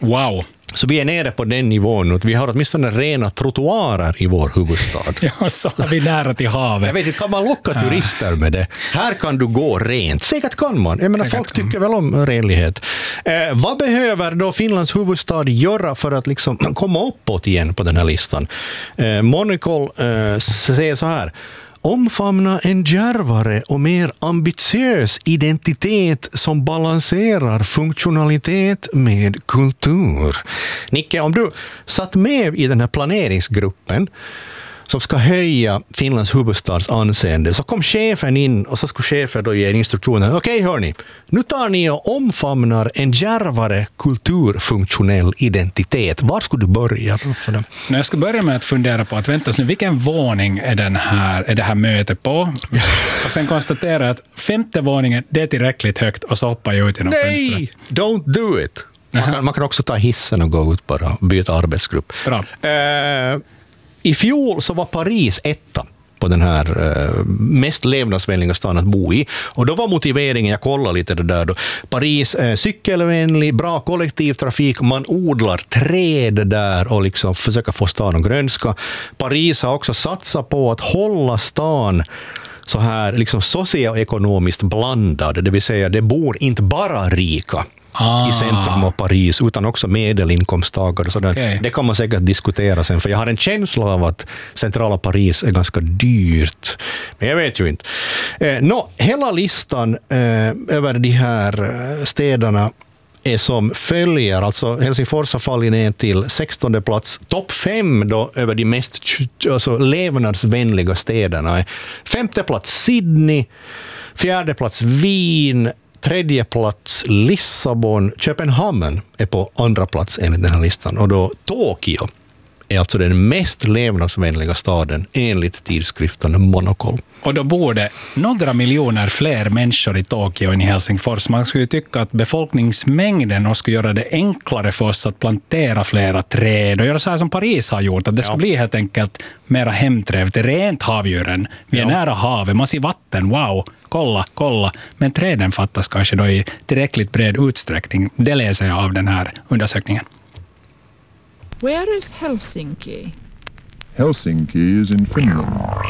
Wow. Så vi är nere på den nivån nu. Vi har åtminstone rena trottoarer i vår huvudstad. Ja, så har vi nära till havet. Jag vet inte, kan man locka turister med det? Här kan du gå rent. Säkert kan man. Jag menar, folk tycker väl om renlighet. Vad behöver då Finlands huvudstad göra för att liksom komma uppåt igen på den här listan? Monocle säger så här: omfamna en djärvare och mer ambitiös identitet som balanserar funktionalitet med kultur. Nicke, om du satt med i den här planeringsgruppen som ska höja Finlands huvudstads anseende, så kom chefen in och så skulle chefen då ge instruktioner. Okej, hörni, nu tar ni och omfamnar en djärvare kulturfunktionell identitet. Var skulle du börja? Jag ska börja med att fundera på att vänta nu, vilken våning är det här mötet på? Och sen konstatera att 5:e våningen, det är tillräckligt högt, och så hoppar jag ut genom fönstret. Nej, don't do it. Man kan också ta hissen och gå ut bara och byta arbetsgrupp. Bra. I fjol så var Paris etta på den här mest levnadsvänliga stan att bo i. Och då var motiveringen, jag kollar lite det där då, Paris cykelvänlig, bra kollektivtrafik, man odlar träd där och liksom försöker få staden grönska. Paris har också satsat på att hålla stan så här liksom socioekonomiskt blandad, det vill säga det bor inte bara rika i centrum av Paris, utan också medelinkomsttagare. Så det kan man säkert diskutera sen, för jag har en känsla av att centrala Paris är ganska dyrt. Men jag vet ju inte. Hela listan över de här städerna är som följer. Alltså Helsingfors har fallit ner till 16:e plats. Topp 5 då över de mest levnadsvänliga städerna. 5:e plats Sydney, 4:e plats Wien, 3:e plats Lissabon, Köpenhamn är på 2:a plats enligt den här listan. Och då Tokyo är alltså den mest levnadsvänliga staden enligt tidskriften Monocle. Och då bor det några miljoner fler människor i Tokyo än i Helsingfors. Man skulle tycka att befolkningsmängden skulle göra det enklare för oss att plantera flera träd och göra så här som Paris har gjort. Att det ska bli helt enkelt mera hemtrevligt. Rent havdjuren. Vi är nära havet. Man ser vatten. Wow. Kolla. Men träden fattas kanske då i tillräckligt bred utsträckning. Det läser jag av den här undersökningen. Where is Helsinki? Helsinki is in Finland.